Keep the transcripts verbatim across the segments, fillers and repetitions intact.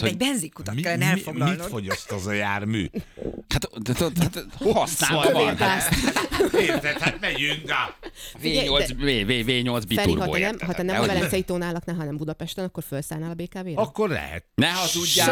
neked egy benzinkutat mi, kellene mi, elfoglalnod. mit fogyaszt az a jármű? Hát használva van. Érted, hát megyünk a... vé nyolc, vé nyolc Feri, ha biturbo, te nem, érted? ha te nem a Hogy- Velencei tónálaknál, hanem Budapesten, akkor felszállnál a bé ká vé-re? Akkor lehet. Ne hazudjál,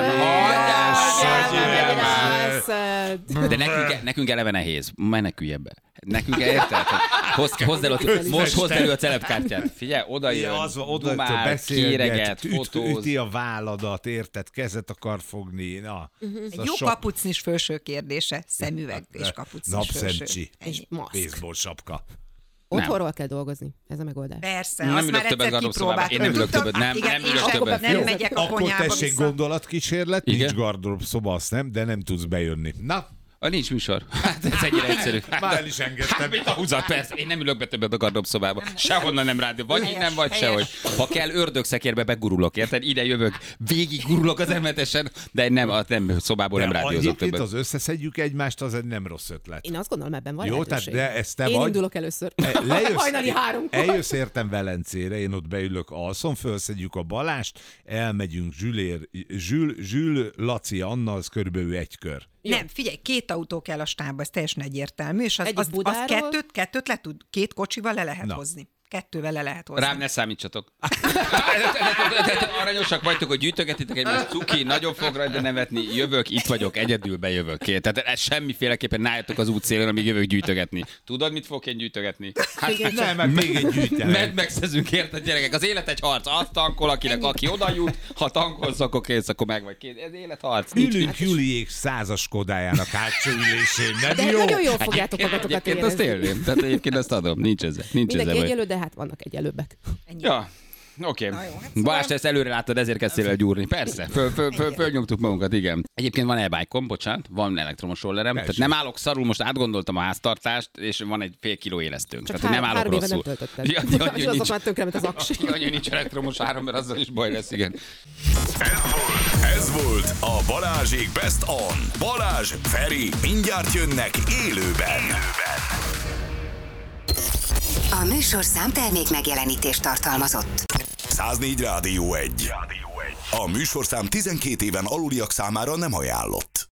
Hagyjál! de nekünk, nekünk eleve nehéz. Menekülj ebbe. Nekünk érted? Hozd, hozd elő, most hozd elő a celebkártyát. Figyelj, oda jön, Ja, az, oda dumál, beszélget, kéreget, üt, fotóz. üti a válladat, érted? Kezet akar fogni. Na, Uh-huh. Egy jó sok- kapucnis fölső kérdése, szemüveg és kapucnis fölső. Napszemcsi. És maszk. Baseball sapka. Otthonról kell dolgozni, ez a megoldás. Persze, Nem azt ülök már többet egyszer gardróbszobába. kipróbáltam. Én nem ülök Tudtam? többet, nem, Igen, nem én ülök sem. többet. Nem megyek a Akkor konyhába tessék vissza. gondolatkísérlet, Igen? nincs gardróbszoba, azt nem, de nem tudsz bejönni. Na, A nincs műsor. Hát ez ennyire egyszerű. már el is engedtem. Hát mit a húzat, persze. Én nem ülök be többet a gardróbszobába. Sehonnan nem rádió. Vagy Helyes, innen, vagy helyes. sehogy. Ha kell, ördögszekérbe begurulok, érted? Ide jövök, végig gurulok az emetesen, de nem, a nem szobából nem De rádiózok egyébként többet. az összeszedjük egymást, az egy nem rossz ötlet. Én azt gondolom, ebben van Jó, lehetőség. tehát de ezt te Én vagy. indulok először. E, Lejössz, Hajnali háromkor. eljössz értem Velencére, én ott beülök alszom, felszedjük a Balást, elmegyünk Zsülér, Zsül, Zsül, Laci, Anna, az körülbelül egy kör. Nem, figyelj, két autó kell a stábba, ez teljesen egyértelmű, és az, Egyik az, az Budáról. kettőt, kettőt le tud, két kocsival le lehet Na. hozni. Kettővel le lehet hozni. Rám ne számítsatok. Aranyosak vagytok, hogy gyűjtögetitek egymást, cuki, nagyon fog rajta nevetni, jövök, itt vagyok, egyedül bejövök. Tehát ez semmiféleképpen ne álljatok az útszélén, amíg jövök gyűjtögetni. Tudod, mit fogok én gyűjtögetni? Hát, Nem, meg még egy gyűjtemény. Meg megszezünk, érted, gyerekek? Az élet egy harc. Azt tankol, akinek aki oda jut, ha tankolsz, akkor kész, akkor meg vagy kész. Ez életharc. Nincs Ülünk mit. Juliék százas Kodájának hátsó ülésén, nem De jó? nagyon jól fogjátok magatokat Egyébként azt érezni. élném. Tehát egyébként azt adom. Nincs ezzel. Nincs ezzel Mindenki baj. egyelő, de hát vannak egyelőbbek. Ennyi. Ja. Oké. Na jó, hát Okay. szóval- Balázs, te ezt előre láttad, ezért kezdtél el gyúrni. Persze, föl, föl, föl, fölnyomtuk magunkat, igen. Egyébként van e-bike-om, bocsánat, van elektromos rollerem, tehát nem állok szarul, most átgondoltam a háztartást, és van egy fél kiló élesztőnk. Csak Tehát nem három, állok három éve nem rosszul. töltötted. Ja, Ja, ja, és ja, azok nincs, már tönkrement az aksi. ja, ja, nincs elektromos áram, mert azzal is baj lesz, igen. Ez volt, ez volt a Balázsék Best On. Balázs, Feri, mindjárt jönnek élőben. A műsorszám termék megjelenítést tartalmazott. száznégy Rádió egy. A műsorszám tizenkét éven aluliak számára nem ajánlott.